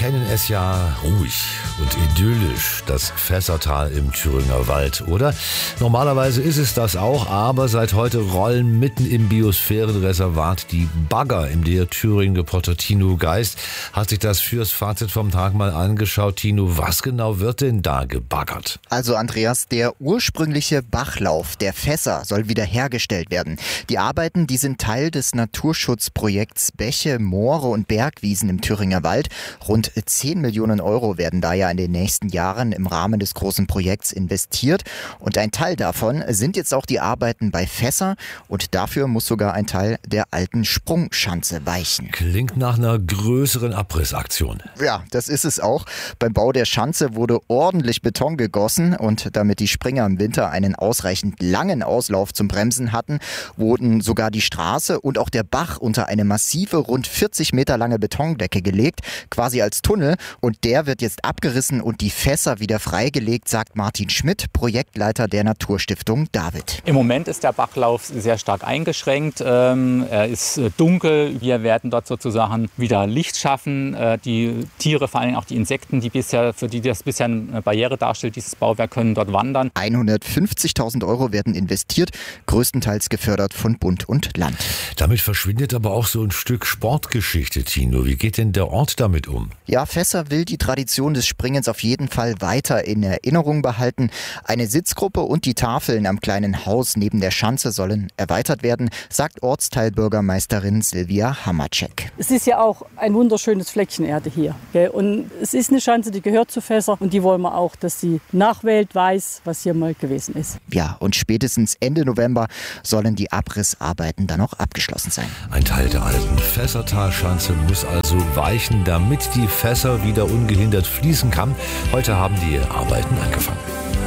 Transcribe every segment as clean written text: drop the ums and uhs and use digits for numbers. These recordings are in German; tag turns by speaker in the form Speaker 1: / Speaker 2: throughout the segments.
Speaker 1: kennen es ja ruhig und idyllisch, das Fässertal im Thüringer Wald, oder? Normalerweise ist es das auch, aber seit heute rollen mitten im Biosphärenreservat die Bagger. Im DR Thüringen-Reporter Tino Geist hat sich das fürs Fazit vom Tag mal angeschaut. Tino, was genau wird denn da gebaggert?
Speaker 2: Also Andreas, der ursprüngliche Bachlauf der Fässer soll wieder hergestellt werden. Die Arbeiten, die sind Teil des Naturschutzprojekts Bäche, Moore und Bergwiesen im Thüringer Wald. Rund 10 Millionen Euro werden da ja in den nächsten Jahren im Rahmen des großen Projekts investiert. Und ein Teil davon sind jetzt auch die Arbeiten bei Fässer. Und dafür muss sogar ein Teil der alten Sprungschanze weichen.
Speaker 1: Klingt nach einer größeren Abrissaktion.
Speaker 2: Ja, das ist es auch. Beim Bau der Schanze wurde ordentlich Beton gegossen. Und damit die Springer im Winter einen ausreichend langen Auslauf zum Bremsen hatten, wurden sogar die Straße und auch der Bach unter eine massive, rund 40 Meter lange Betondecke gelegt, quasi als Tunnel. Und der wird jetzt abgerissen und die Fässer wieder freigelegt, sagt Martin Schmidt, Projektleiter der Naturstiftung David.
Speaker 3: Im Moment ist der Bachlauf sehr stark eingeschränkt. Er ist dunkel. Wir werden dort sozusagen wieder Licht schaffen. Die Tiere, vor allem auch die Insekten, für die das bisher eine Barriere darstellt, dieses Bauwerk, können dort wandern.
Speaker 2: 150.000 Euro werden investiert, größtenteils gefördert von Bund und Land.
Speaker 1: Damit verschwindet aber auch so ein Stück Sportgeschichte, Tino. Wie geht denn der Ort damit um?
Speaker 2: Ja, Fässer will die Tradition des Springens auf jeden Fall weiter in Erinnerung behalten. Eine Sitzgruppe und die Tafeln am kleinen Haus neben der Schanze sollen erweitert werden, sagt Ortsteilbürgermeisterin Silvia Hamacek.
Speaker 4: Es ist ja auch ein wunderschönes Fleckchen Erde hier. Und es ist eine Schanze, die gehört zu Fässer und die wollen wir auch, dass die Nachwelt weiß, was hier mal gewesen ist.
Speaker 2: Ja, und spätestens Ende November sollen die Abrissarbeiten dann auch abgeschlossen sein.
Speaker 1: Ein Teil der alten Fässertalschanze muss also weichen, damit die Fässer wieder ungehindert fließen kann. Heute haben die Arbeiten angefangen.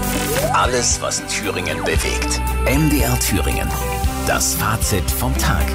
Speaker 5: Alles, was Thüringen bewegt. MDR Thüringen. Das Fazit vom Tag.